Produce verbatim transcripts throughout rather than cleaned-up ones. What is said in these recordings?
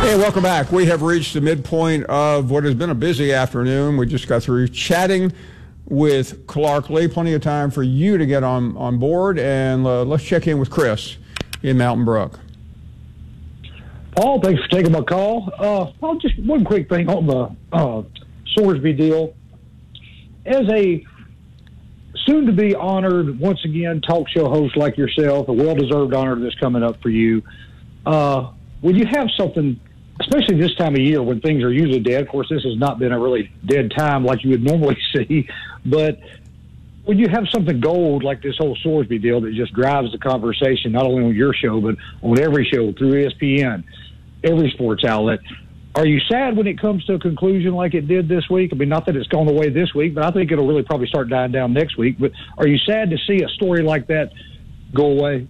Hey, welcome back. We have reached the midpoint of what has been a busy afternoon. We just got through chatting with Clark Lea. Plenty of time for you to get on, on board. And uh, let's check in with Chris in Mountain Brook. Paul, thanks for taking my call. Uh, Paul, just one quick thing on the uh, Sorsby deal. As a soon-to-be honored, once again, talk show host like yourself, a well-deserved honor that's coming up for you, uh, when you have something, especially this time of year when things are usually dead, of course, this has not been a really dead time like you would normally see, but when you have something gold like this whole Sorsby deal that just drives the conversation, not only on your show, but on every show through E S P N, every sports outlet, are you sad when it comes to a conclusion like it did this week? I mean, not that it's gone away this week, but I think it'll really probably start dying down next week. But are you sad to see a story like that go away?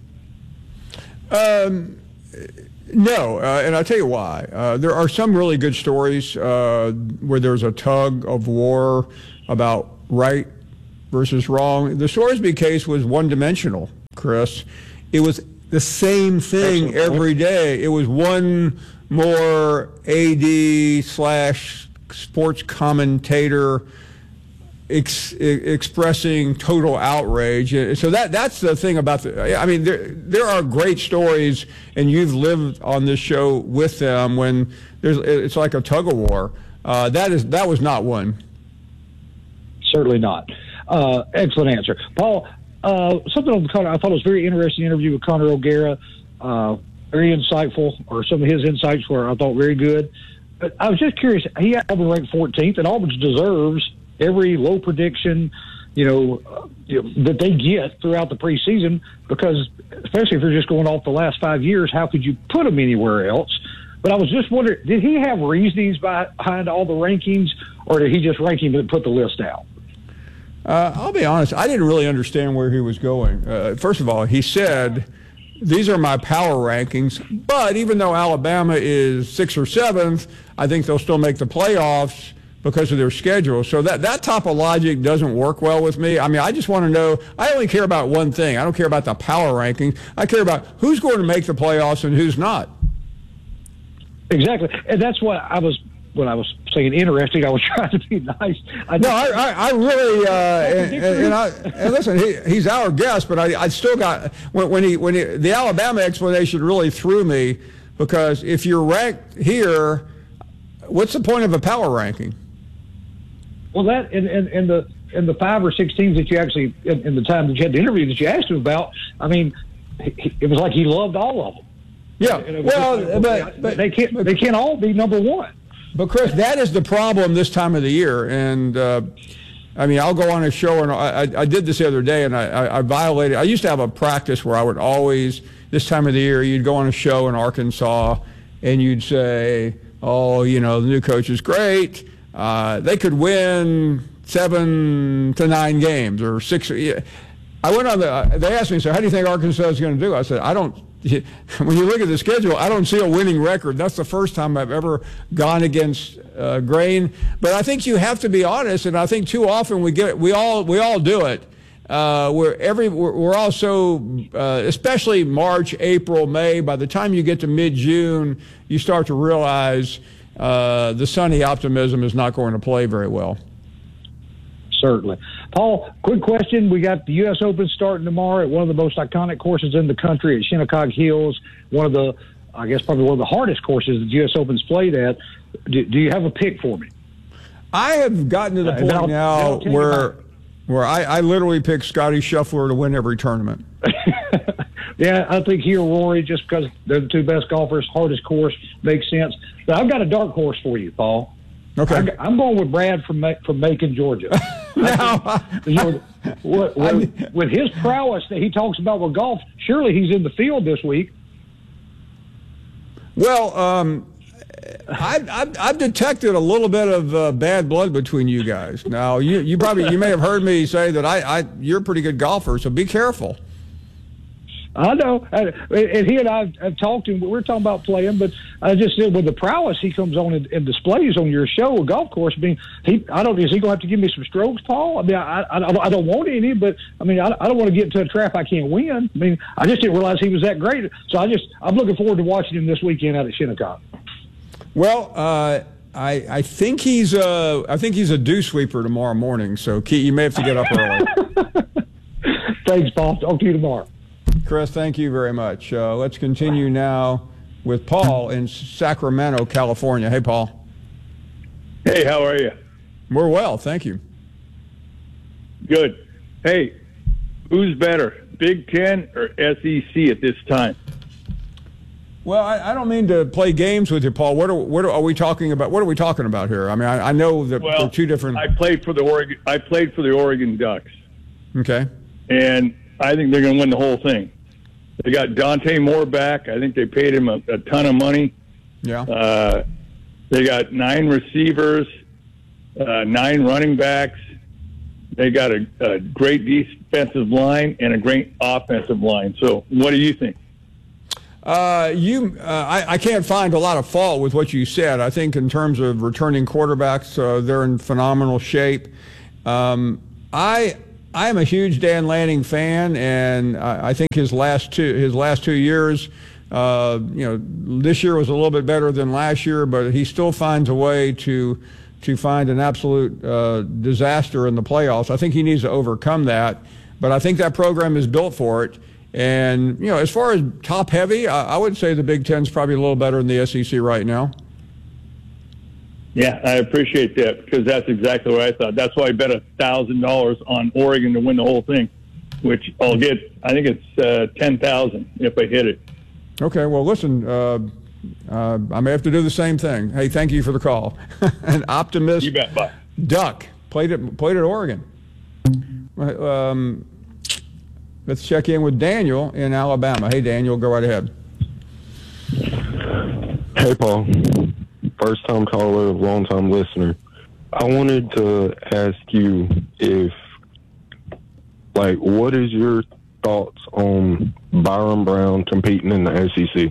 Um, no, uh, and I'll tell you why. Uh, there are some really good stories uh, where there's a tug of war about right versus wrong. The Sorsby case was one-dimensional, Chris. It was the same thing every day. It was one more A D slash sports commentator ex, expressing total outrage. So that that's the thing about the. I mean, there there are great stories, and you've lived on this show with them when there's it's like a tug of war. Uh, that is that was not one. Certainly not. Uh, excellent answer, Paul. Uh, something on Conor, I thought it was a very interesting interview with Conor O'Gara. Uh, very insightful, or some of his insights were, I thought, very good. But I was just curious. He had Auburn ranked fourteenth, and Auburn deserves every low prediction, you know, uh, you know, that they get throughout the preseason, because especially if you're just going off the last five years, how could you put them anywhere else? But I was just wondering, did he have reasonings behind all the rankings, or did he just rank him and put the list out? Uh, I'll be honest, I didn't really understand where he was going. Uh, first of all, he said, these are my power rankings, but even though Alabama is sixth or seventh, I think they'll still make the playoffs because of their schedule. So that, that type of logic doesn't work well with me. I mean, I just want to know, I only care about one thing. I don't care about the power rankings. I care about who's going to make the playoffs and who's not. Exactly. And that's what I was, when I was saying interesting, I was trying to be nice. I no, I, I, I really, uh, and, and, and, I, and listen, he, he's our guest, but I, I still got, when, when he, when he, the Alabama explanation really threw me, because if you're ranked here, what's the point of a power ranking? Well, that, and, and, and the, and the five or six teams that you actually, in, in the time that you had the interview that you asked him about, I mean, it was like he loved all of them. Yeah, well, just, but, but they can't, they can't all be number one. But, Chris, that is the problem this time of the year. And, uh, I mean, I'll go on a show, and I, I, I did this the other day, and I, I, I violated. I used to have a practice where I would always, this time of the year, you'd go on a show in Arkansas, and you'd say, oh, you know, the new coach is great. Uh, they could win seven to nine games or six. I went on the, they asked me, so how do you think Arkansas is going to do? I said, I don't. When you look at the schedule, I don't see a winning record. That's the first time I've ever gone against uh, grain. But I think you have to be honest, and I think too often we get we all we all do it. Uh, we're every we're, we're all so, uh, especially March, April, May. By the time you get to mid-June, you start to realize uh, the sunny optimism is not going to play very well. Certainly. Paul, quick question. We got the U S Open starting tomorrow at one of the most iconic courses in the country at Shinnecock Hills, one of the, I guess, probably one of the hardest courses that the U S Open's played at. Do, do you have a pick for me? I have gotten to the point uh, now where where I, I literally pick Scotty Scheffler to win every tournament. Yeah, I think he or Rory, just because they're the two best golfers, hardest course, makes sense. But I've got a dark horse for you, Paul. Okay. I'm going with Brad from from Macon, Georgia. now, you know, with, with, with his prowess that he talks about with golf, surely he's in the field this week. Well, um, I've, I've, I've detected a little bit of uh, bad blood between you guys. Now, you, you probably you may have heard me say that I, I you're a pretty good golfer, so be careful. I know, and he and I have talked, and we're talking about playing. But I just said, with the prowess he comes on and, and displays on your show, a golf course. I mean, he, I don't. Is he going to have to give me some strokes, Paul? I mean, I, I, I don't want any, but I mean, I, I don't want to get into a trap I can't win. I mean, I just didn't realize he was that great. So I just, I'm looking forward to watching him this weekend out at Shinnecock. Well, uh, I I think he's a I think he's a dew sweeper tomorrow morning. So Keith, you may have to get up early. Thanks, Paul. Talk to you tomorrow. Chris, thank you very much. Uh, let's continue now with Paul in Sacramento, California. Hey, Paul. Hey, how are you? We're well, thank you. Good. Hey, who's better, Big Ten or S E C at this time? Well, I, I don't mean to play games with you, Paul. What are, what are, are we talking about? What are we talking about here? I mean, I, I know that well, they're two different. I played for the Oregon. I played for the Oregon Ducks. Okay. And I think they're going to win the whole thing. They got Dante Moore back. I think they paid him a, a ton of money. Yeah. Uh, they got nine receivers, uh, nine running backs. They got a, a great defensive line and a great offensive line. So, what do you think? Uh, you, uh, I, I can't find a lot of fault with what you said. I think in terms of returning quarterbacks, uh, they're in phenomenal shape. Um, I. I am a huge Dan Lanning fan, and I think his last two his last two years, uh, you know, this year was a little bit better than last year, but he still finds a way to to find an absolute uh, disaster in the playoffs. I think he needs to overcome that, but I think that program is built for it. And you know, as far as top heavy, I, I would say the Big Ten's probably a little better than the S E C right now. Yeah, I appreciate that because that's exactly what I thought. That's why I bet a thousand dollars on Oregon to win the whole thing, which I'll get. I think it's uh, ten thousand if I hit it. Okay. Well, listen, uh, uh, I may have to do the same thing. Hey, thank you for the call. An optimist. You bet. Bye. Duck played at played at Oregon. Um, let's check in with Daniel in Alabama. Hey, Daniel, go right ahead. Hey, Paul. First time caller, long time listener. I wanted to ask you if, like, what is your thoughts on Byron Brown competing in the S E C?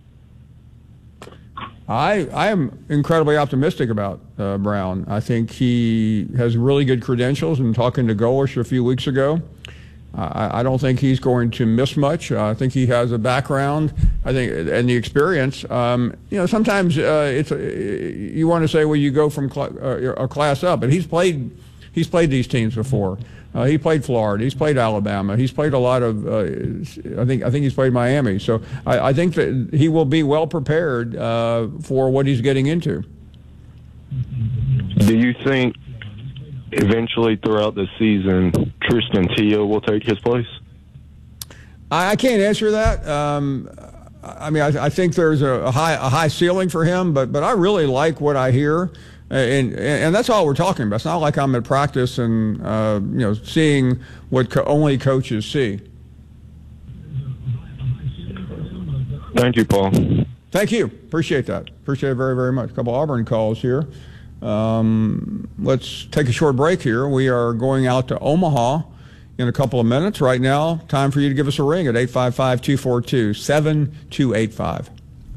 I I am incredibly optimistic about uh, Brown. I think he has really good credentials. And talking to Golish a few weeks ago, I, I don't think he's going to miss much. Uh, I think he has a background. I think and the experience. Um, you know, sometimes uh, it's uh, you want to say, well, you go from cl- uh, a class up, but he's played he's played these teams before. Uh, he played Florida. He's played Alabama. He's played a lot of. Uh, I think I think he's played Miami. So I, I think that he will be well prepared uh, for what he's getting into. Do you think eventually throughout the season Tristan Tia will take his place? I, I can't answer that. Um, I mean, I, I think there's a, a high a high ceiling for him, but but I really like what I hear. And, and that's all we're talking about. It's not like I'm at practice and, uh, you know, seeing what co- only coaches see. Thank you, Paul. Thank you. Appreciate that. Appreciate it very, very much. A couple Auburn calls here. Um, let's take a short break here. We are going out to Omaha in a couple of minutes. Right now, time for you to give us a ring at eight five five, two four two, seven two eight five.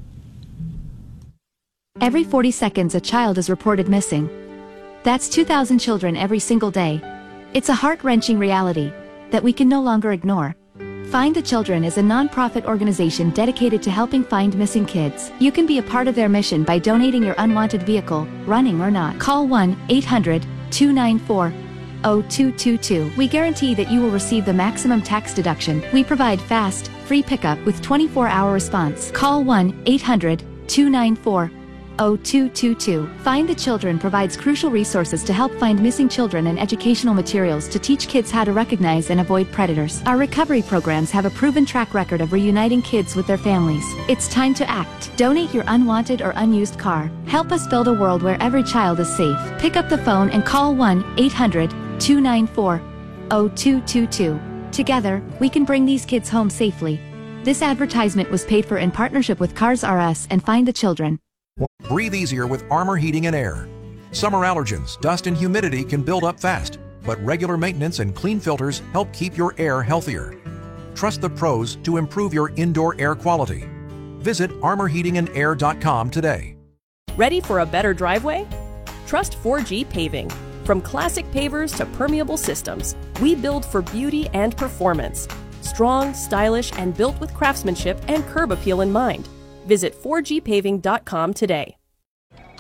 Every forty seconds a child is reported missing. That's two thousand children every single day. It's a heart-wrenching reality that we can no longer ignore. Find the Children is a non-profit organization dedicated to helping find missing kids. You can be a part of their mission by donating your unwanted vehicle, running or not. Call one eight hundred, two nine four, zero two two two. We guarantee that you will receive the maximum tax deduction. We provide fast, free pickup with twenty-four hour response. Call one eight hundred, two nine four, zero two two two. Find the Children provides crucial resources to help find missing children and educational materials to teach kids how to recognize and avoid predators. Our recovery programs have a proven track record of reuniting kids with their families. It's time to act. Donate your unwanted or unused car. Help us build a world where every child is safe. Pick up the phone and call one eight hundred, two nine four, zero two two two. Together, we can bring these kids home safely. This advertisement was paid for in partnership with Cars R Us and Find the Children. Breathe easier with Armor Heating and Air. Summer allergens, dust, and humidity can build up fast, but regular maintenance and clean filters help keep your air healthier. Trust the pros to improve your indoor air quality. Visit armor heating and air dot com today. Ready for a better driveway? Trust four G Paving. From classic pavers to permeable systems, we build for beauty and performance. Strong, stylish, and built with craftsmanship and curb appeal in mind. Visit four G paving dot com today.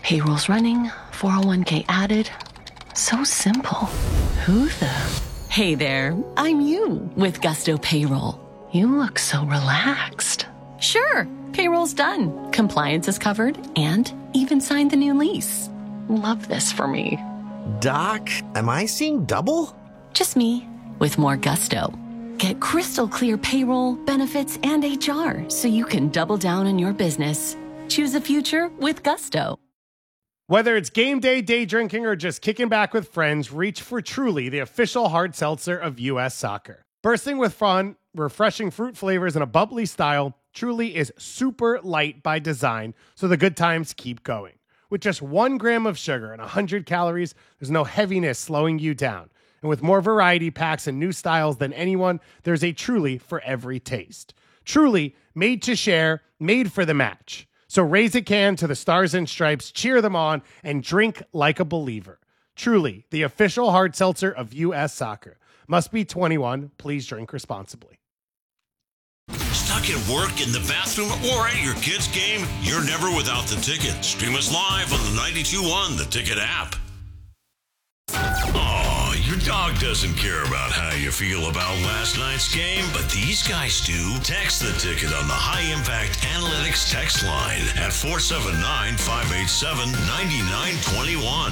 Payroll's running, four oh one k added. So simple. Who the? Hey there, I'm you with Gusto Payroll. You look so relaxed. Sure, payroll's done. Compliance is covered and even signed the new lease. Love this for me. Doc, am I seeing double? Just me with more gusto. Get crystal clear payroll, benefits, and H R so you can double down on your business. Choose a future with Gusto. Whether it's game day, day drinking, or just kicking back with friends, reach for Truly, the official hard seltzer of U S Soccer. Bursting with fun, refreshing fruit flavors, and a bubbly style, Truly is super light by design, so the good times keep going. With just one gram of sugar and one hundred calories, there's no heaviness slowing you down. And with more variety packs and new styles than anyone, there's a Truly for every taste. Truly, made to share, made for the match. So raise a can to the Stars and Stripes, cheer them on, and drink like a believer. Truly, the official hard seltzer of U S Soccer. Must be twenty-one. Please drink responsibly. Stuck at work, in the bathroom, or at your kid's game? You're never without the ticket. Stream us live on the ninety-two point one The Ticket app. Oh, your dog doesn't care about how you feel about last night's game, but these guys do. Text the ticket on the High Impact Analytics text line at four seven nine, five eight seven, nine nine two one.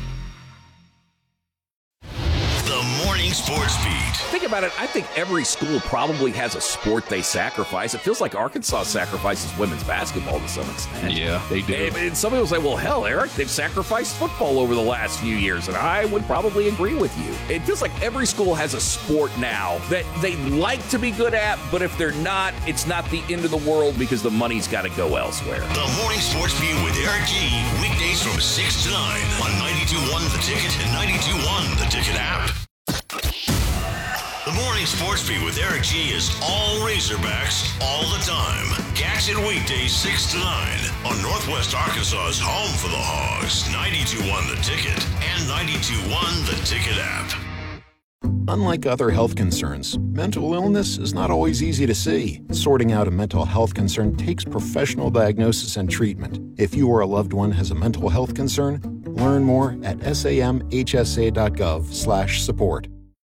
The Morning Sports Beat. Think about it. I think every school probably has a sport they sacrifice. It feels like Arkansas sacrifices women's basketball to some extent. Yeah, they do. And, and somebody will say, well, hell, Eric, they've sacrificed football over the last few years. And I would probably agree with you. It feels like every school has a sport now that they like to be good at, but if they're not, it's not the end of the world because the money's got to go elsewhere. The Morning Sports Beat with Eric G. Weekdays from six to nine on ninety-two point one The Ticket and ninety-two point one The Ticket app. The Morning Sports Beat with Eric G is all Razorbacks all the time. Catch it weekdays six to nine on Northwest Arkansas's home for the Hogs, ninety-two point one The Ticket and ninety-two point one The Ticket app. Unlike other health concerns, mental illness is not always easy to see. Sorting out a mental health concern takes professional diagnosis and treatment. If you or a loved one has a mental health concern, learn more at samhsa.gov slash support.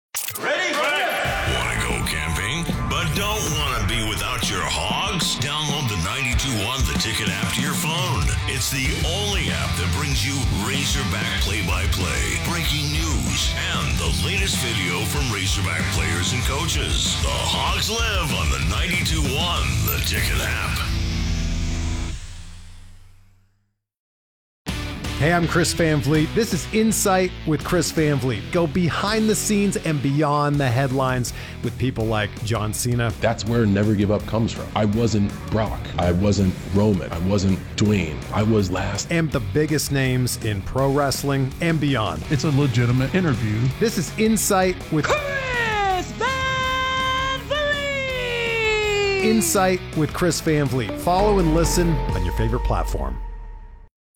Want to go camping, but don't want to be without your hogs? Download the ninety-two point one The Ticket app to your phone. It's the only app that brings you Razorback play-by-play, breaking news, and the latest video from Razorback players and coaches. The Hogs live on the ninety-two point one The Ticket app. Hey, I'm Chris Van Vliet. This is Insight with Chris Van Vliet. Go behind the scenes and beyond the headlines with people like John Cena. That's where Never Give Up comes from. I wasn't Brock. I wasn't Roman. I wasn't Dwayne. I was last. And the biggest names in pro wrestling and beyond. It's a legitimate interview. This is Insight with Chris Van Vliet. Insight with Chris Van Vliet. Follow and listen on your favorite platform.